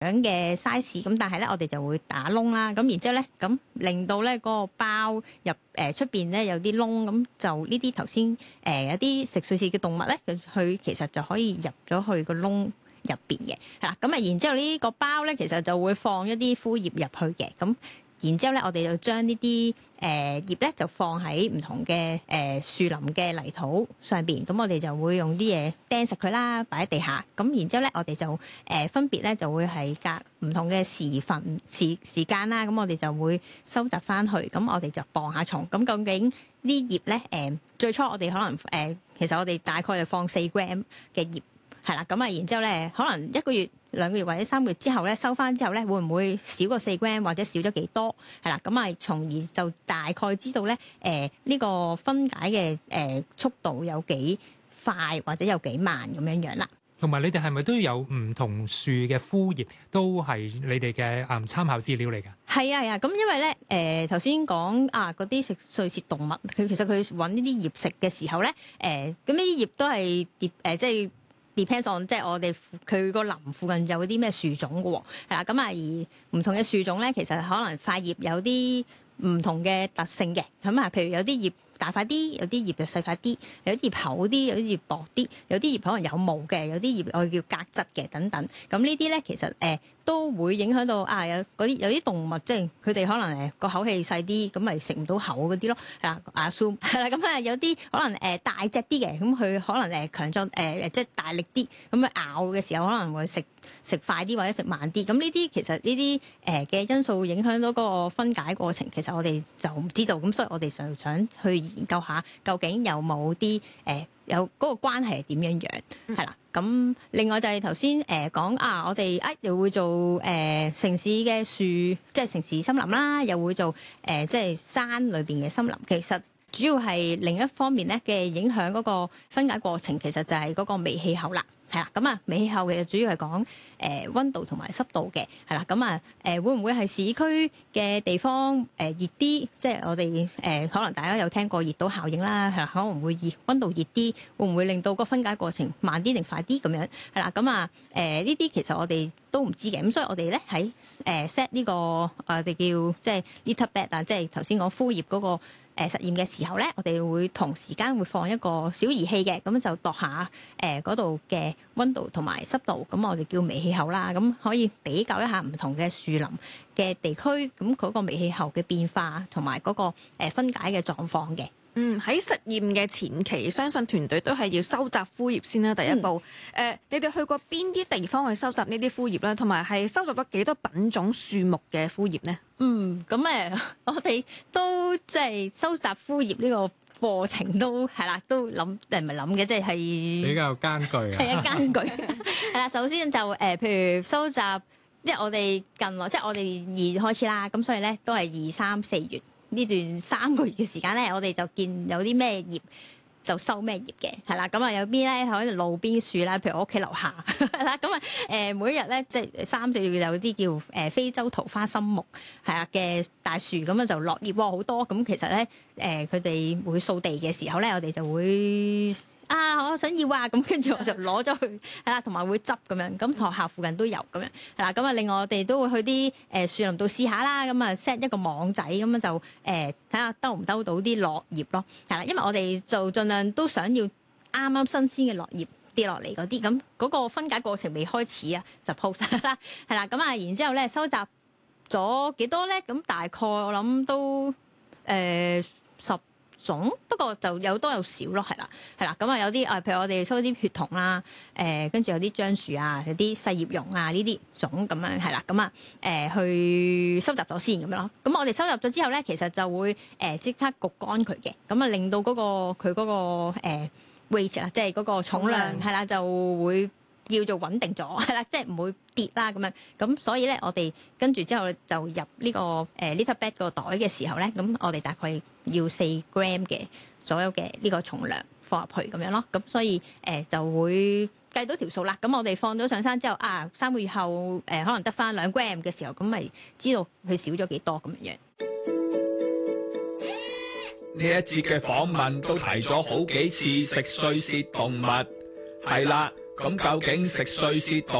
樣嘅 size， 咁但係咧我哋就會打窿啦，咁然之後咧咁令到咧嗰個包入出邊咧有啲窿，咁就呢啲頭先有啲食碎屑嘅動物咧，佢其實就可以入咗去個窿入邊嘅，係啦，咁啊然之後呢個包咧其實就會放一啲枯葉入去嘅，咁然之後咧我哋就將呢啲葉咧就放喺唔同嘅樹林嘅泥土上邊，咁我哋就會用啲嘢釘實佢啦，擺喺地下，咁然之後咧我哋就分別咧就會係隔唔同嘅時間啦，咁我哋就會收集翻去，咁我哋就磅下重，咁究竟啲葉咧最初我哋可能其實我哋大概就放4 gram 嘅葉。係啦，咁啊，然之後咧，可能1個月、2個月或者3個月之後咧，收翻之後咧，會唔會少過4 gram 或者少咗幾多？係啦，咁啊，從而就大概知道咧，呢個分解嘅速度有幾快或者有幾慢咁樣啦。 同埋你哋係咪都有唔同樹嘅枯葉都係你哋嘅參考資料嚟㗎？係啊，咁因為咧頭先講嗰啲食碎屑動物，佢其實佢揾呢啲葉食嘅時候咧，咁呢啲葉都係即係。depends on 即係我哋佢個林附近有啲咩樹種嘅喎，係啦，咁啊而唔同嘅樹種咧，其實可能塊葉有啲唔同嘅特性嘅，咁啊譬如有啲葉大塊啲，有啲葉就細塊啲，有啲葉厚啲，有啲葉薄啲，有啲葉可能有毛嘅，有啲葉我叫革質嘅等等，咁呢啲咧其實都會影響到有啲動物，即係佢哋可能個口氣細啲，咁咪食唔到口嗰啲咯，係啦，assume 係啦，咁有啲可能大隻啲嘅，咁佢可能強壯即係大力啲，咁佢咬嘅時候可能會食快啲或者食慢啲，咁呢啲其實呢啲嘅因素影響到嗰個分解過程，其實我哋就唔知道，咁所以我哋就想去研究下究竟有冇啲有嗰個關係係點樣樣，係啦。咁另外就係頭先講我哋又會做城市嘅樹，即係城市森林啦，又會做即係山裏邊嘅森林。其實主要係另一方面咧嘅影響嗰個分解過程，其實就係嗰個微氣候啦。係啦，咁微氣候其實主要係講溫度同埋濕度嘅，係啦，咁會唔會係市區嘅地方熱啲？即係我哋可能大家有聽過熱島效應啦，係啦，可能會溫度熱啲，會唔會令到個分解過程慢啲定快啲咁樣？係啦，咁呢啲其實我哋都唔知嘅，咁所以我哋咧喺set 呢個我哋叫即係 litter bed 啊，即係頭先講枯葉嗰個實驗嘅時候咧，我哋會同時間會放一個小儀器嘅，咁就度下嗰度嘅溫度同埋濕度，咁我哋叫微氣候啦，咁可以比較一下唔同嘅樹林嘅地區，咁嗰個微氣候嘅變化同埋嗰個分解嘅狀況嘅。 喺實驗嘅前期，相信團隊都係要收集枯葉先啦。第一步，你哋去過邊啲地方去收集呢啲枯葉咧？同埋係收集咗幾多品種樹木嘅枯葉呢？ 咁我哋都即係收集枯葉呢個過程都係啦，都諗唔係諗嘅，即係比較艱巨啊。 係啊，艱巨係啦。首先就譬如收集，即係我哋近來，即係我哋2月開始啦，咁所以咧都係2、3、4月。呢段3個月嘅時間咧，我哋就見有啲咩葉就收咩葉嘅，係啦。咁有邊咧可能路邊樹啦，譬如我屋企樓下係啦。咁每一日咧即係3、4月有啲叫非洲桃花心木係啊嘅大樹，咁就落葉好多。咁其實咧佢哋會掃地嘅時候咧，我哋就會我想要咁跟住我就攞咗去係啦，同埋會執咁樣。咁學校附近都有咁樣係啦。咁另外我哋都會去啲樹林度試下啦。咁set 一個網仔，咁就睇下兜唔兜到啲落葉咯。係啦，因為我哋就盡量都想要啱啱新鮮嘅落葉跌落嚟嗰啲。咁嗰個分解過程未開始啊，suppose 啦係啦。咁然之後咧收集咗幾多咧？咁大概我諗都10種，不過就有多有少咯，係啦。咁有啲譬如我哋收啲血桐啦，跟住有啲樟樹啊，有啲細葉榕啊呢啲種咁樣係啦。咁去收集咗先咁樣咯。咁我哋收集咗之後咧，其實就會即刻焗乾佢嘅，咁令到佢嗰個weight 啊，即係嗰個重量係啦，就會叫做穩定咗係啦，即係唔會跌啦咁樣。咁所以咧，我哋跟住之後就入呢個litter bag 個袋嘅時候咧，咁我哋大概要4 gram 嘅所有嘅呢個重量放入去咁樣咯。咁所以就會計到條數啦。咁我哋放咗上山之後3個月後可能得翻2 gram 嘅時候，咁咪知道佢少咗幾多咁樣。 呢一節嘅訪問都提咗好幾次食碎屑動物，係啦。咁究竟食碎屑動